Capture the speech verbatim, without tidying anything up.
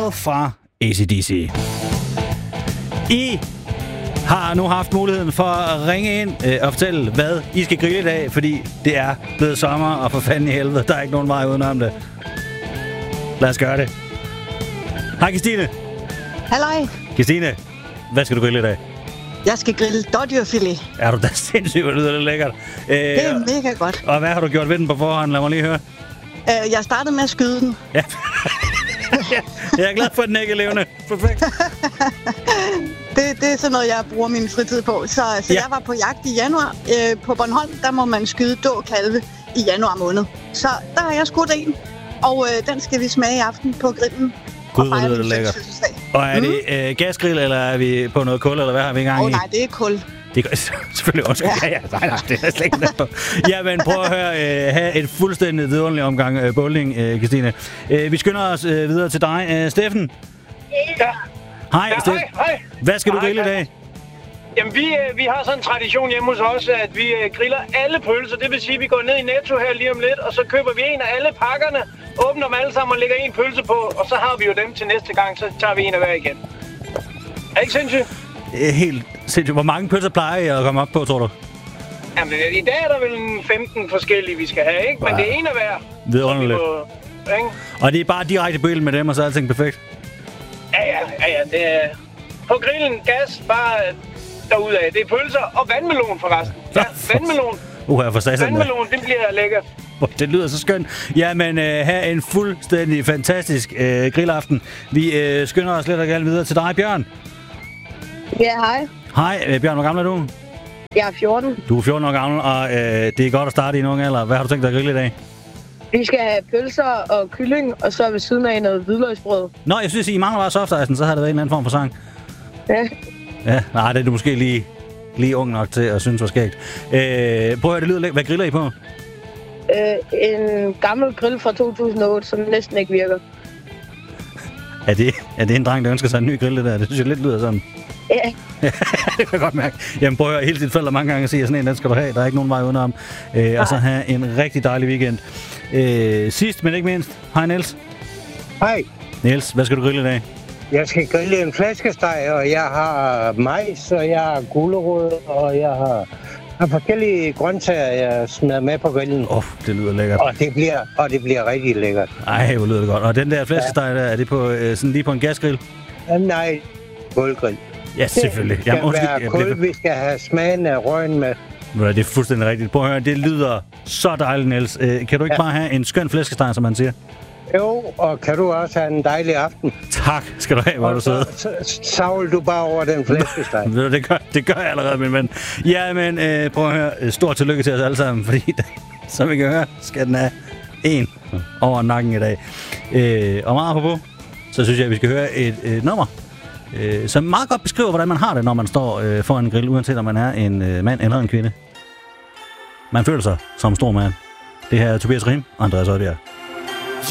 Smile fra A C D C. I har nu haft muligheden for at ringe ind øh, og fortælle, hvad I skal grille i dag, fordi det er blevet sommer, og for fanden i helvede, der er ikke nogen vej udenom det. Lad os gøre det. Hej Christine. Halløj. Christine, hvad skal du grille i dag? Jeg skal grille dådyrfilet. Er du da sindssygt, det lyder lidt lækkert. Øh, Det er mega godt. Og hvad har du gjort ved den på forhånd? Lad mig lige høre. Uh, jeg startede med at skyde den. Ja. Jeg er glad for, at den ikke er levende. Perfekt. Det, det er sådan noget, jeg bruger min fritid på. Så, så Ja. jeg var på jagt i januar. Uh, på Bornholm, der må man skyde dåkalve i januar måned. Så der har jeg skudt en. Og uh, den skal vi smage i aften på grillen. Gud, og hvor fejre lyder det min lækkert. fødselsdag. Og er det øh, gasgrill, eller er vi på noget kul, eller hvad har vi i gang Åh i? oh, nej, det er kul. Det gør selvfølgelig også. Ja. ja, ja, nej, nej, det er slet ikke noget på. Ja, men prøv at høre, øh, have et fuldstændig vidunderlig omgang øh, bowling, øh, Christine. Øh, vi skynder os øh, videre til dig. Øh, Steffen? Ja. Hej, Ja, Steffen. hej, hej. Hvad skal du Hej, grille i hej. dag? Jamen, vi, øh, vi har sådan en tradition hjemme hos os, at vi øh, griller alle pølser. Det vil sige, at vi går ned i Netto her lige om lidt, og så køber vi en af alle pakkerne, åbner dem alle sammen og lægger en pølse på, og så har vi jo dem til næste gang, så tager vi en af hver igen. Er ikke sindssygt? Øh, helt sindssygt. Hvor mange pølser plejer I at komme op på, tror du? Jamen, i dag er der vel en femten forskellige, vi skal have, ikke? Men Wow. det er en af hver. Vidunderligt. Så vi må- ikke? Og det er bare direkte på ilden med dem, og så er alting perfekt. Ja, ja, ja, ja, det er... På grillen, gas, bare øh, derudad. Det er pølser og vandmelon forresten. Ja, vandmelon. Uh, jeg får satan. Vandmelon, det bliver lækkert. Det lyder så skønt. Jamen, øh, have en fuldstændig fantastisk øh, grillaften. Vi øh, skynder os lidt og gerne videre til dig, Bjørn. Ja, hej. Hej, øh, Bjørn, hvor gammel er du? Jeg er fjorten. Du er fjorten år gammel, og øh, det er godt at starte i en ung alder. Hvad har du tænkt dig at grille i dag? Vi skal have pølser og kylling, og så ved siden af noget hvidløgsbrød. Nå, jeg synes, I mangler bare softicen, så har det været en eller anden form for sang. Ja. Ja, nej, det er du måske lige, lige ung nok til at synes var skægt. Øh, prøv at høre, det lyder lækkert. Hvad griller I på? Øh, en gammel grill fra to tusind og otte, som næsten ikke virker. Er det, er det en dreng, der ønsker sig en ny grill, det der? Det synes jeg lidt lyder sådan. Ja. Det kan jeg godt mærke. Jamen prøv at høre, hele dit forældre mange gange siger, sådan en, den skal du have. Der er ikke nogen vej udenom. Øh, og så have en rigtig dejlig weekend. Øh, sidst, men ikke mindst. Hej Niels. Hej, Niels, hvad skal du grille i dag? jeg skal grille en flæskesteg, og jeg har majs, og jeg har gulerod, og jeg har, har forskellige grøntsager, jeg smider med på grillen. Åh, oh, det lyder lækkert. Og det bliver, og det bliver rigtig lækkert. Ej, hvor lyder det godt. Og den der flæskesteg der, er det på, øh, sådan lige på en gasgrill? Jamen, nej, kulgrill. Ja, selvfølgelig. Det skal Jamen, undskyld, være jeg kul, bliver- vi skal have smagen af røgen med. Ved du, det er fuldstændig rigtigt. Prøv at høre, det lyder så dejligt, Niels. Øh, kan du ikke Ja. bare have en skøn flæskesteg, som man siger? Jo, og kan du også have en dejlig aften? Tak skal du have, hvor du Og sidder. så så savl du bare over den flæskesteg. Ved du, det gør, det gør jeg allerede, min ven. Ja, men øh, prøv at høre. Stort tillykke til os alle sammen, fordi som vi kan høre, skal den have en over nakken i dag. Øh, og meget apropos, så synes jeg, at vi skal høre et, et nummer, øh, som meget godt beskriver, hvordan man har det, når man står øh, foran en grill, uanset om man er en øh, mand eller en kvinde. Man føler sig som en stor mand. Det her er Tobias Rim og Andreas Oddbjerg.